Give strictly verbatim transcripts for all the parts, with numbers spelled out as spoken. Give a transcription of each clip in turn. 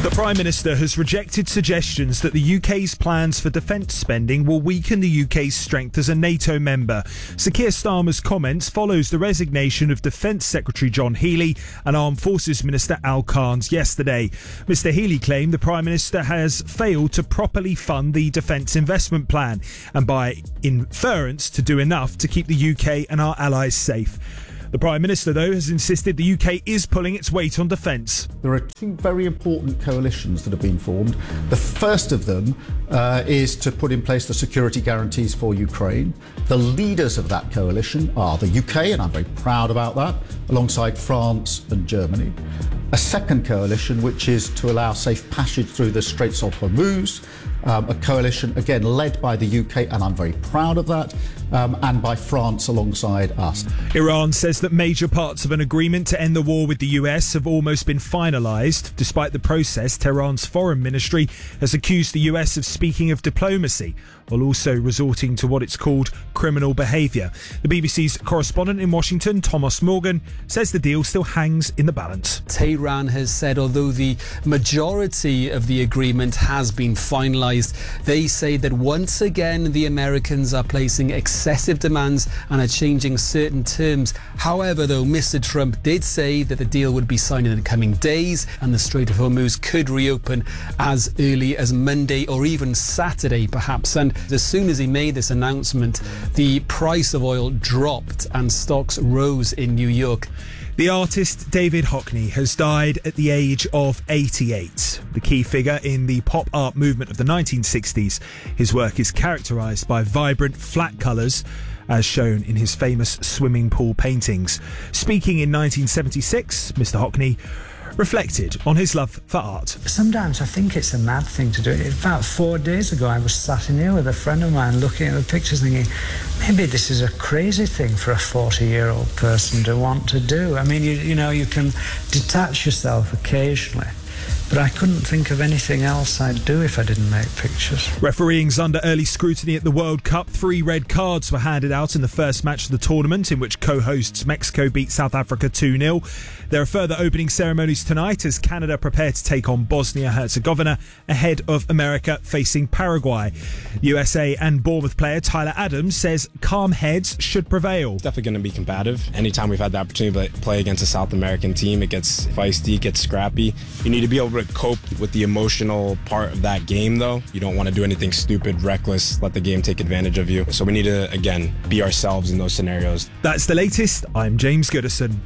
The Prime Minister has rejected suggestions that the U K's plans for defence spending will weaken the U K's strength as a NATO member. Sir Keir Starmer's comments follows the resignation of Defence Secretary John Healey and Armed Forces Minister Al Carnes yesterday. Mr Healey claimed the Prime Minister has failed to properly fund the Defence Investment Plan and by inference to do enough to keep the U K and our allies safe. The Prime Minister, though, has insisted the U K is pulling its weight on defence. There are two very important coalitions that have been formed. The first of them uh, is to put in place the security guarantees for Ukraine. The leaders of that coalition are the U K, and I'm very proud about that, alongside France and Germany. A second coalition, which is to allow safe passage through the Straits of Hormuz, um, a coalition, again, led by the U K, and I'm very proud of that, um, and by France alongside us. Iran says that major parts of an agreement to end the war with the U S have almost been finalised. Despite the process, Tehran's foreign ministry has accused the U S of speaking of diplomacy, while also resorting to what it's called criminal behaviour. The B B C's correspondent in Washington, Thomas Morgan, says the deal still hangs in the balance. Tehran has said although the majority of the agreement has been finalised, they say that once again the Americans are placing excessive demands and are changing certain terms. However, though, Mister Trump did say that the deal would be signed in the coming days and the Strait of Hormuz could reopen as early as Monday or even Saturday perhaps. And as soon as he made this announcement, the price of oil dropped and stocks rose in New York. The artist David Hockney has died at the age of eighty-eight. The key figure in the pop art movement of the nineteen sixties, his work is characterised by vibrant, flat colours, as shown in his famous swimming pool paintings. Speaking in nineteen seventy-six, Mister Hockney reflected on his love for art. Sometimes I think it's a mad thing to do. About four days ago, I was sat in here with a friend of mine looking at the pictures thinking, maybe this is a crazy thing for a forty-year-old person to want to do. I mean, you, you know, you can detach yourself occasionally, but I couldn't think of anything else I'd do if I didn't make pictures. Refereeing's under early scrutiny at the World Cup. Three red cards were handed out in the first match of the tournament, in which co-hosts Mexico beat South Africa two nil. There are further opening ceremonies tonight as Canada prepare to take on Bosnia-Herzegovina ahead of America facing Paraguay. U S A and Bournemouth player Tyler Adams says calm heads should prevail. It's definitely going to be combative. Anytime we've had the opportunity to play against a South American team, it gets feisty, it gets scrappy. You need to be able to cope with the emotional part of that game, though. You don't want to do anything stupid, reckless, let the game take advantage of you. So we need to, again, be ourselves in those scenarios. That's the latest. I'm James Goodison.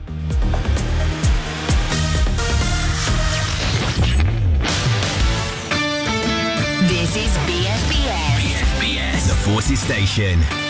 This is B S B S. B S B S, the Forces Station.